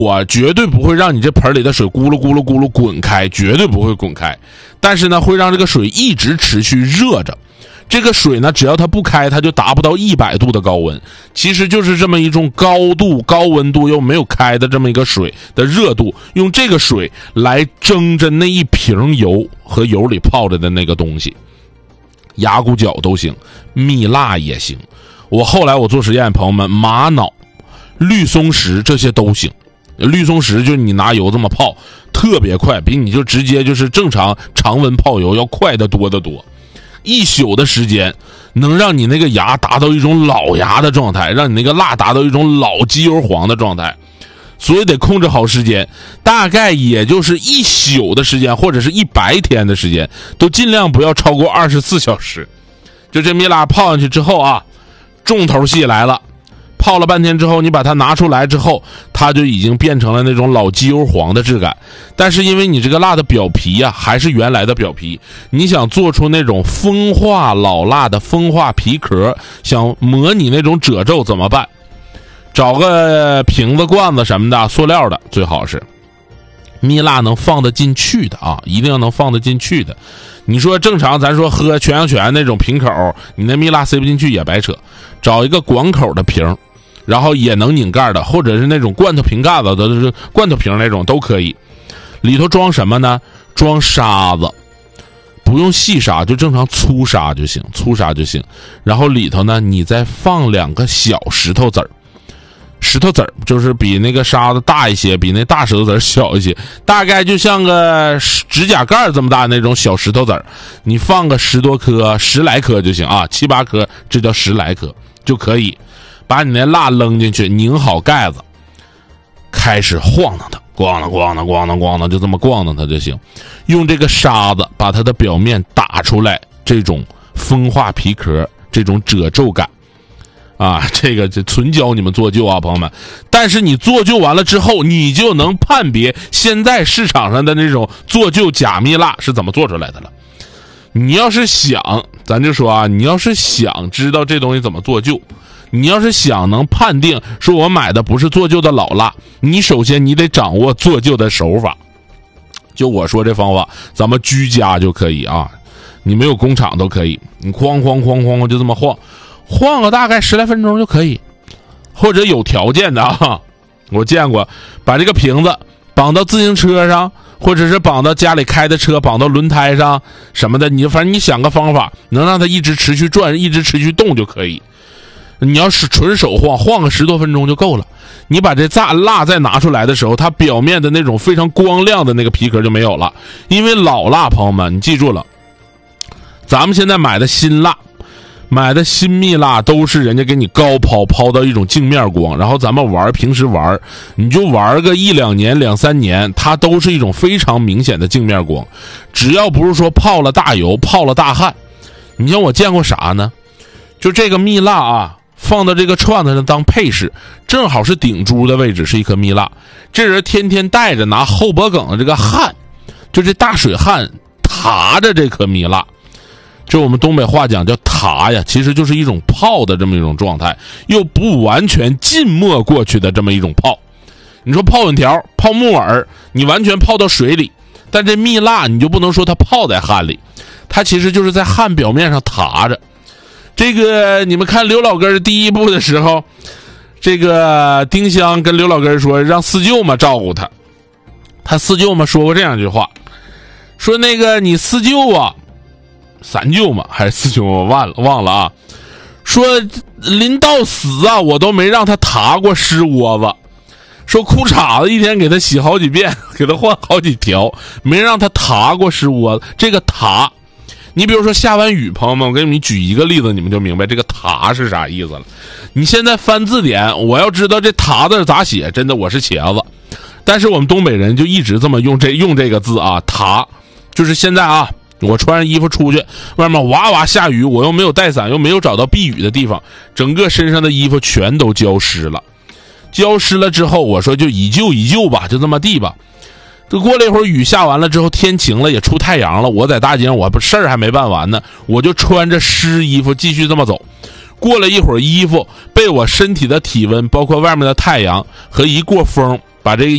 我绝对不会让你这盆里的水咕噜咕噜咕噜滚开，绝对不会滚开。但是呢，会让这个水一直持续热着。这个水呢，只要它不开，它就达不到100度的高温。其实就是这么一种高温度又没有开的这么一个水的热度，用这个水来蒸着那一瓶油和油里泡着的那个东西。牙骨角都行，蜜蜡也行。后来我做实验，朋友们，玛瑙、绿松石这些都行。绿松石就是你拿油这么泡，特别快，比你就直接就是正常常温泡油要快得多得多。1宿的时间能让你那个牙达到一种老牙的状态，让你那个蜡达到一种老机油黄的状态。所以得控制好时间，大概也就是1宿的时间，或者是1白天的时间，都尽量不要超过24小时。就这蜜蜡泡上去之后啊，重头戏来了。泡了半天之后，你把它拿出来之后，它就已经变成了那种老机油黄的质感。但是因为你这个蜡的表皮啊，还是原来的表皮，你想做出那种风化老蜡的风化皮壳，想模拟那种褶皱怎么办？找个瓶子罐子什么的，塑料的最好是。蜜蜡能放得进去的啊，一定要能放得进去的。你说正常咱说喝全羊泉那种瓶口，你那蜜蜡塞不进去也白扯。找一个广口的瓶，然后也能拧盖的，或者是那种罐头瓶盖子的，就是罐头瓶那种都可以。里头装什么呢？装沙子，不用细沙，就正常粗沙就行，粗沙就行。然后里头呢，你再放2个小石头子儿。石头子儿就是比那个沙子大一些，比那大石头子儿小一些，大概就像个指甲盖这么大那种小石头子儿，你放个10多颗，10来颗就行啊，7、8颗，这叫10来颗就可以。把你那蜡扔进去，拧好盖子，开始晃荡它，咣当咣当咣当咣当，就这么咣当它就行。用这个沙子把它的表面打出来，这种风化皮壳，这种褶皱感。啊，这纯教你们做旧啊，朋友们。但是你做旧完了之后，你就能判别现在市场上的那种做旧假蜜蜡是怎么做出来的了。你要是想，咱就说啊，你要是想知道这东西怎么做旧，你要是想能判定说我买的不是做旧的老蜡，你首先你得掌握做旧的手法。就我说这方法，咱们居家就可以啊，你没有工厂都可以，你哐哐哐哐就这么晃个大概10来分钟就可以。或者有条件的啊，我见过把这个瓶子绑到自行车上，或者是绑到家里开的车，绑到轮胎上什么的，你反正你想个方法能让它一直持续转，一直持续动就可以。你要是纯手晃个10多分钟就够了。你把这蜡再拿出来的时候，它表面的那种非常光亮的那个皮壳就没有了。因为老蜡，朋友们你记住了，咱们现在买的新蜡，买的新蜜蜡都是人家给你高抛到一种镜面光，然后咱们平时玩你就玩个1、2年、2、3年，它都是一种非常明显的镜面光。只要不是说泡了大油、泡了大汗，你像我见过啥呢？就这个蜜蜡啊，放到这个串子上当配饰，正好是顶珠的位置是一颗蜜蜡。这人天天带着拿后脖梗的这个汗，就这大水汗踏着这颗蜜蜡。这我们东北话讲叫塔呀，其实就是一种泡的这么一种状态，又不完全浸没过去的这么一种泡。你说泡粉条、泡木耳，你完全泡到水里，但这蜜蜡你就不能说它泡在汗里，它其实就是在汗表面上塔着。这个你们看刘老根第一部的时候，这个丁香跟刘老根说让四舅妈照顾他，他四舅妈说过这样一句话，说那个你四舅啊，三舅嘛还是四舅嘛忘了啊，说临到死啊我都没让他踏过湿窝子，说裤衩子一天给他洗好几遍，给他换好几条，没让他踏过湿窝子。这个踏，你比如说下完雨，朋友们我给你们举一个例子，你们就明白这个踏是啥意思了。你现在翻字典，我要知道这踏字咋写，真的我是茄子，但是我们东北人就一直这么用这个字啊，踏就是现在啊我穿上衣服出去，外面哇哇下雨，我又没有带伞，又没有找到避雨的地方，整个身上的衣服全都浇湿了。浇湿了之后，我说就以旧吧，就这么地吧。这过了一会儿，雨下完了之后，天晴了，也出太阳了。我在大街上，我不事儿还没办完呢，我就穿着湿衣服继续这么走。过了一会儿，衣服被我身体的体温，包括外面的太阳和一过风，把这个